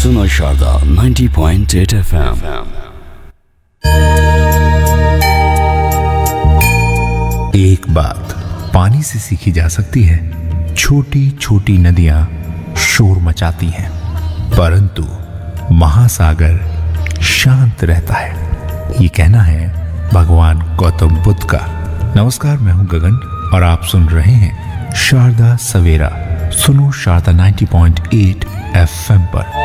सुनो शारदा 90.8 FM। एक बात पानी से सीखी जा सकती है, छोटी छोटी नदियां शोर मचाती हैं, परंतु महासागर शांत रहता है। ये कहना है भगवान गौतम बुद्ध का। नमस्कार, मैं हूं गगन और आप सुन रहे हैं शारदा सवेरा। सुनो शारदा 90.8 FM पर।